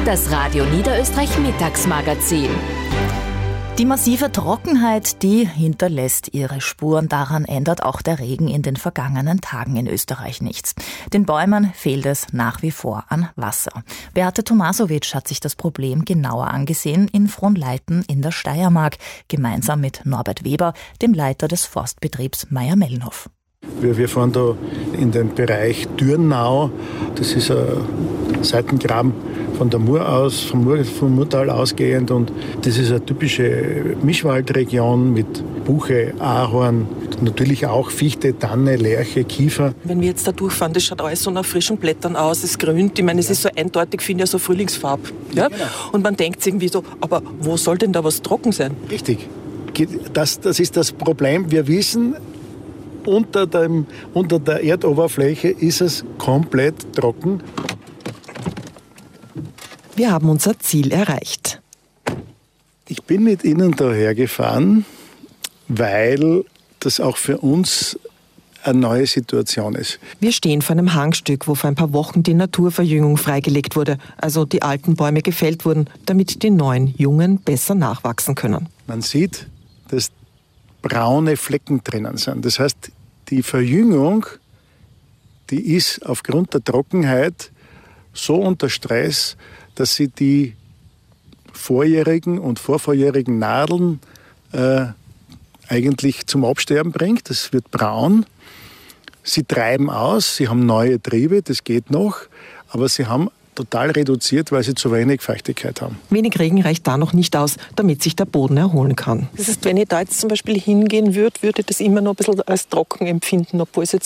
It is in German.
Das Radio Niederösterreich Mittagsmagazin. Die massive Trockenheit, die hinterlässt ihre Spuren. Daran ändert auch der Regen in den vergangenen Tagen in Österreich nichts. Den Bäumen fehlt es nach wie vor an Wasser. Beate Tomasowitsch hat sich das Problem genauer angesehen in Fronleiten in der Steiermark, gemeinsam mit Norbert Weber, dem Leiter des Forstbetriebs Mayr-Melnhof. Wir fahren da in den Bereich Dürnau. Das ist ein Seitengraben von der Mur aus, vom Murtal ausgehend. Und das ist eine typische Mischwaldregion mit Buche, Ahorn, natürlich auch Fichte, Tanne, Lärche, Kiefer. Wenn wir jetzt da durchfahren, das schaut alles so nach frischen Blättern aus, es grünt. Ich meine, es ist so eindeutig, finde ich, so Frühlingsfarb. Ja? Genau. Und man denkt sich irgendwie so, aber wo soll denn da was trocken sein? Richtig. Das ist das Problem. Wir wissen, unter der Erdoberfläche ist es komplett trocken. Wir haben unser Ziel erreicht. Ich bin mit Ihnen daher gefahren, weil das auch für uns eine neue Situation ist. Wir stehen vor einem Hangstück, wo vor ein paar Wochen die Naturverjüngung freigelegt wurde, also die alten Bäume gefällt wurden, damit die neuen, jungen besser nachwachsen können. Man sieht, dass braune Flecken drinnen sind. Das heißt, die Verjüngung, die ist aufgrund der Trockenheit so unter Stress, dass sie die vorjährigen und vorvorjährigen Nadeln eigentlich zum Absterben bringt. Das wird braun. Sie treiben aus, sie haben neue Triebe, das geht noch, aber sie haben total reduziert, weil sie zu wenig Feuchtigkeit haben. Wenig Regen reicht da noch nicht aus, damit sich der Boden erholen kann. Das heißt, wenn ich da jetzt zum Beispiel hingehen würde, würde ich das immer noch ein bisschen als trocken empfinden, obwohl es jetzt